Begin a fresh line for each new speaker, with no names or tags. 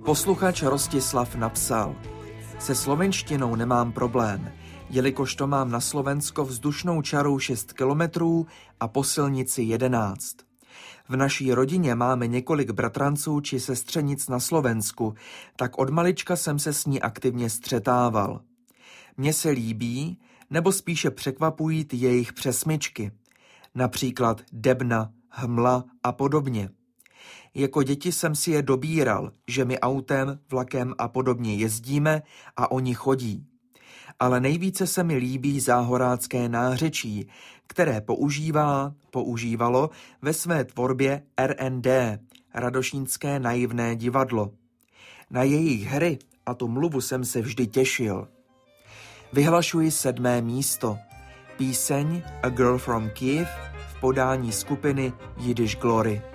Posluchač Rostislav napsal: Se slovenštinou nemám problém, jelikož to mám na Slovensko vzdušnou čarou 6 kilometrů a po silnici 11. V naší rodině máme několik bratranců či sestřenic na Slovensku, tak od malička jsem se s ní aktivně střetával. Mně se líbí, nebo spíše překvapují ty jejich přesmyčky, například debna, hmla a podobně. Jako děti jsem si je dobíral, že my autem, vlakem a podobně jezdíme a oni chodí. Ale nejvíce se mi líbí záhorácké nářečí, které používalo ve své tvorbě RND, Radošínské naivné divadlo. Na jejich hry a tu mluvu jsem se vždy těšil. Vyhlašuji 7. místo. Píseň A Girl from Kiev v podání skupiny Yiddish Glory.